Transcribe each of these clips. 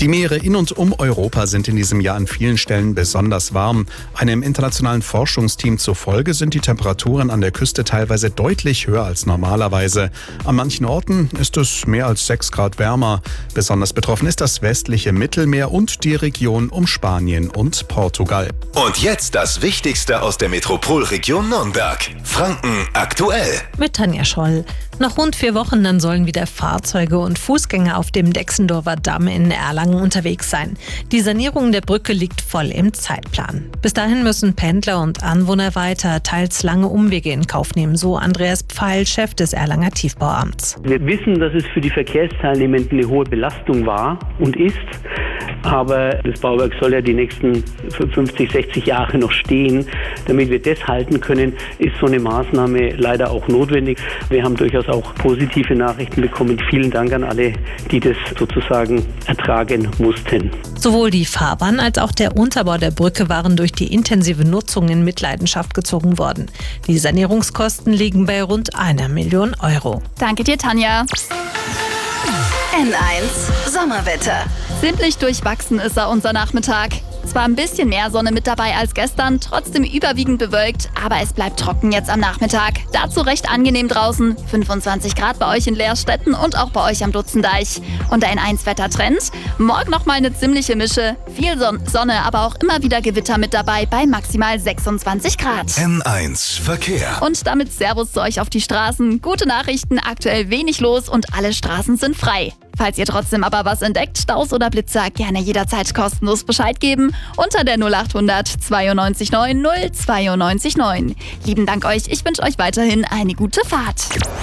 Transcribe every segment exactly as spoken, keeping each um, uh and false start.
Die Meere in und um Europa sind in diesem Jahr an vielen Stellen besonders warm. Einem internationalen Forschungsteam zufolge sind die Temperaturen an der Küste teilweise deutlich höher als normalerweise. An manchen Orten ist es mehr als sechs Grad wärmer. Besonders betroffen ist das westliche Mittelmeer und die Region um Spanien und Portugal. Und jetzt das Wichtigste aus der Metropolregion Nürnberg. Franken aktuell. Mit Tanja Scholl. Nach rund vier Wochen dann sollen wieder Fahrzeuge und Fußgänger auf dem Dexendorfer Damm in Erlangen unterwegs sein. Die Sanierung der Brücke liegt voll im Zeitplan. Bis dahin müssen Pendler und Anwohner weiter teils lange Umwege in Kauf nehmen, so Andreas Pfeil, Chef des Erlanger Tiefbauamts. Wir wissen, dass es für die Verkehrsteilnehmenden eine hohe Belastung war und ist. Aber das Bauwerk soll ja die nächsten fünfzig, sechzig Jahre noch stehen. Damit wir das halten können, ist so eine Maßnahme leider auch notwendig. Wir haben durchaus auch positive Nachrichten bekommen. Vielen Dank an alle, die das sozusagen ertragen mussten. Sowohl die Fahrbahn als auch der Unterbau der Brücke waren durch die intensive Nutzung in Mitleidenschaft gezogen worden. Die Sanierungskosten liegen bei rund einer Million Euro. Danke dir, Tanja. N eins Sommerwetter. Ziemlich durchwachsen ist er unser Nachmittag. Zwar ein bisschen mehr Sonne mit dabei als gestern, trotzdem überwiegend bewölkt, aber es bleibt trocken jetzt am Nachmittag. Dazu recht angenehm draußen, fünfundzwanzig Grad bei euch in Leerstetten und auch bei euch am Dutzendeich. Und der N eins Wettertrend, morgen nochmal eine ziemliche Mische, viel Son- Sonne, aber auch immer wieder Gewitter mit dabei bei maximal sechsundzwanzig Grad. N eins Verkehr. Und damit Servus zu euch auf die Straßen. Gute Nachrichten, aktuell wenig los und alle Straßen sind frei. Falls ihr trotzdem aber was entdeckt, Staus oder Blitzer, gerne jederzeit kostenlos Bescheid geben unter der null acht hundert zweiundneunzig neun null zweiundneunzig neun. Lieben Dank euch, ich wünsche euch weiterhin eine gute Fahrt.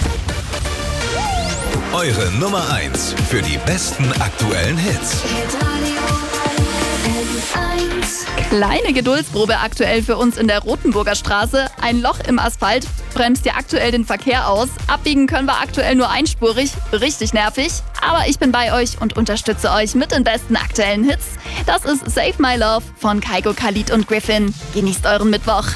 Eure Nummer eins für die besten aktuellen Hits. Kleine Geduldsprobe aktuell für uns in der Rotenburger Straße. Ein Loch im Asphalt bremst ja aktuell den Verkehr aus. Abbiegen können wir aktuell nur einspurig. Richtig nervig. Aber ich bin bei euch und unterstütze euch mit den besten aktuellen Hits. Das ist Save My Love von Kygo, Khalid und Griffin. Genießt euren Mittwoch.